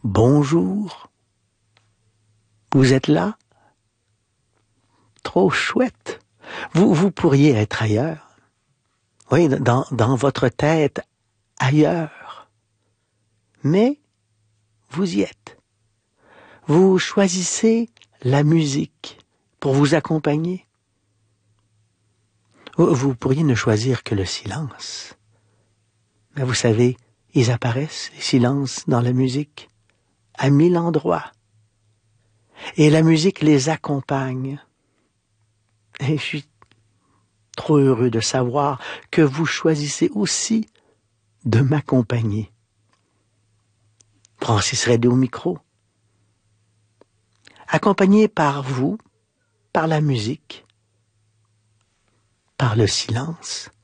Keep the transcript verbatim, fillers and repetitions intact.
Bonjour. Vous êtes là? Trop chouette. Vous, vous pourriez être ailleurs. Oui, dans, dans votre tête, ailleurs. Mais vous y êtes. Vous choisissez la musique pour vous accompagner. Vous pourriez ne choisir que le silence. Mais vous savez, ils apparaissent, les silences, dans la musique, à mille endroits. Et la musique les accompagne. Et je suis trop heureux de savoir que vous choisissez aussi de m'accompagner. Francis Redé au micro. Accompagné par vous, par la musique, par le silence.